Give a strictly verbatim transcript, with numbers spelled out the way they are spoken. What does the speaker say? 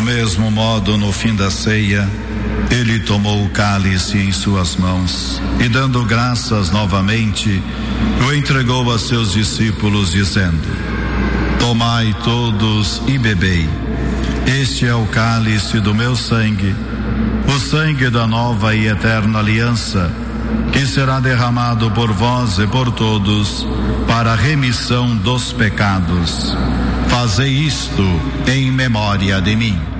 mesmo modo, no fim da ceia, ele tomou o cálice em suas mãos e, dando graças novamente, o entregou a seus discípulos, dizendo: tomai todos e bebei. Este é o cálice do meu sangue, o sangue da nova e eterna aliança, que será derramado por vós e por todos para a remissão dos pecados. Fazei isto em memória de mim.